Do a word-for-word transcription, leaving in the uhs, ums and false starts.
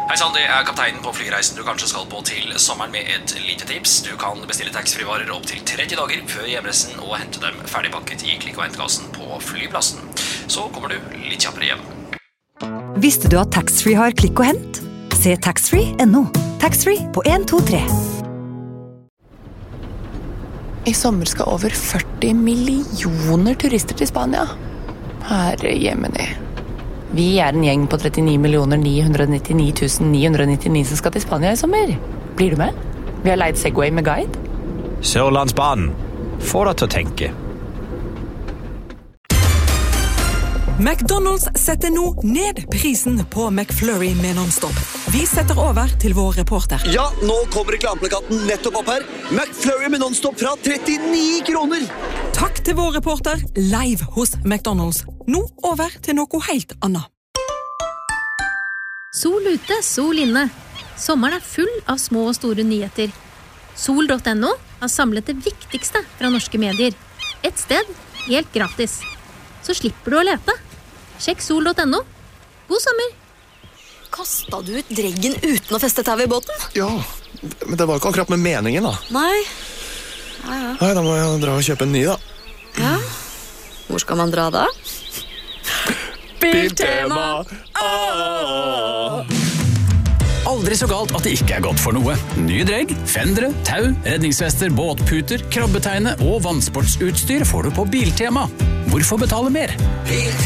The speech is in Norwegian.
Hei sann, det er kapteinen på flyreisen du kanskje skal på til sommeren med et lite tips. Du kan bestille taxfree-varer opp til tretti dager før hjemreisen og hente dem ferdigpakket i klikk- og hentkassen på flyplassen. Så kommer du litt kjappere hjem. Visste du at taxfree har klikk og hent? Se taxfree punktum no. Taxfree på en to tre. I sommer skal over førti millioner turister til Spania. Herre Jemini. Vi er en gjeng på trettini millioner ni hundre nittini tusen ni hundre nittini som skal til Spania i sommer. Blir du med? Vi har leid Segway med guide. Sørlandsbanen. Få deg til å tenke. McDonald's setter nå ned prisen på McFlurry med non-stop. Vi setter over til vår reporter. Ja, nå kommer reklameplakaten nettopp opp her. McFlurry med non-stop fra trettini kroner. Takk til vår reporter live hos McDonald's. Nå over til noe helt annet. Sol ute, sol inne. Sommeren er full av små og store nyheter. sol punktum no har samlet det viktigste fra norske medier. Et sted, helt gratis. Så slipper du å lete. Sjekk sol punktum no. God sommer! Kastet du ut dreggen uten å feste tau i båten? Ja, men det var ikke akkurat med meningen da. Nei. Ja, ja. Nei, da må jeg dra og kjøpe en ny da. Ja. Hvor skal man dra da? Biltema! Aldri så galt at det ikke er godt for noe. Nye dregg, fendere, tau, redningsvester, båtputer, krabbeteine og vannsportsutstyr får du på Biltema. Hvorfor betale mer? Biltema!